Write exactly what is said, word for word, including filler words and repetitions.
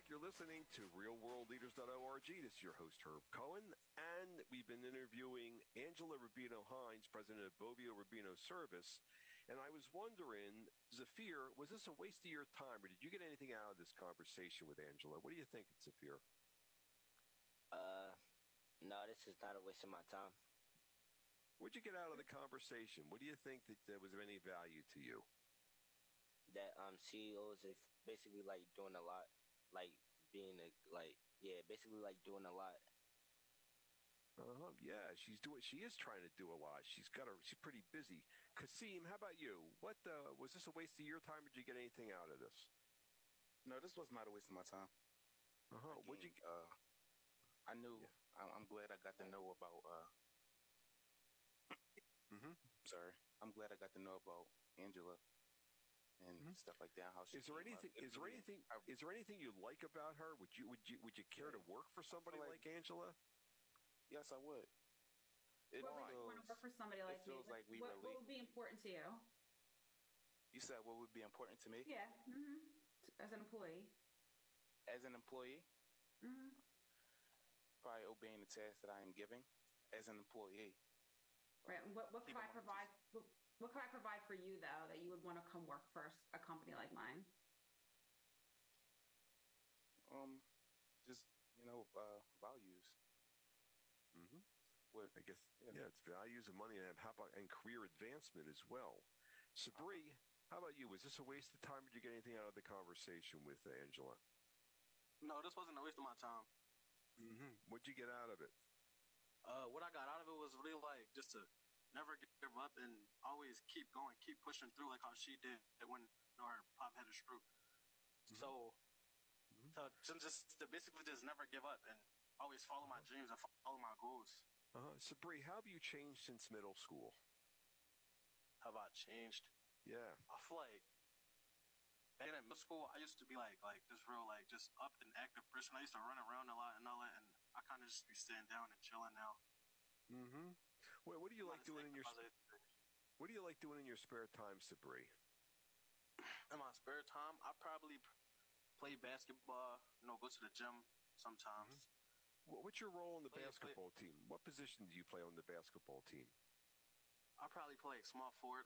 back. You're listening to real world leaders dot org. This is your host, Herb Cohen, and we've been interviewing Angela Rubino-Hines, president of Bovio Rubino Service. And I was wondering, Zafir, was this a waste of your time, or did you get anything out of this conversation with Angela? What do you think, Zafir? Uh, no, this is not a waste of my time. What'd you get out of the conversation? What do you think that uh, was of any value to you? That um C E Os is basically like doing a lot, like being a like yeah, basically like doing a lot. Uh-huh. Yeah, she's doing. She is trying to do a lot. She's got a. She's pretty busy. Kasim, how about you? What uh, was this a waste of your time, or did you get anything out of this? No, this was not a waste of my time. Uh-huh. Again, What'd you? Uh, I knew. Yeah. I- I'm glad I got to know about. Uh, Mm-hmm. sorry, I'm glad I got to know about Angela and Mhm. stuff like that. How she Is there came up. anything? It Is there really- anything? I- Is there anything you like about her? Would you? Would you? Would you care to Yeah. work for somebody like- like Angela? Yes, I would. It What would you want to feels- work for somebody like it me? feels What- like we what, what relate. would be important to you? You said what would be important to me Yeah. Mm-hmm. As an employee. as an employee? Mm-hmm. Probably obeying the tasks that I am giving as an employee. Right. and What what could Keep I in mind, provide? What, what could I provide for you though that you would want to come work for s- a company like mine? Um, just you know, uh, values. Mm-hmm. What I guess. Yeah. Yeah, it's values and money, and how about and career advancement as well. Sabri, how about you? Was this a waste of time? Or did you get anything out of the conversation with uh, Angela? No, this wasn't a waste of my time. Mm-hmm. What'd you get out of it? Uh, what I got out of it was really like just to never give up and always keep going, keep pushing through, like how she did when you know, her pop had a stroke. Mhm. So, Mhm. to, to just to basically just never give up and always follow my dreams and follow my goals. Uh-huh. Sabri, how have you changed since middle school? Have I changed? Yeah. I feel like back in middle school, I used to be like like this real like just up and active person. I used to run around a lot and all that, and I kind of just be sitting down and chilling now. Mm-hmm. Well, what do you I like just doing think in your positive things. What do you like doing in your spare time, Sabri? In my spare time, I probably p- play basketball. You know, go to the gym sometimes. Wh- What's your role on the Play- play- basketball team? What position do you play on the basketball team? I probably play small forward.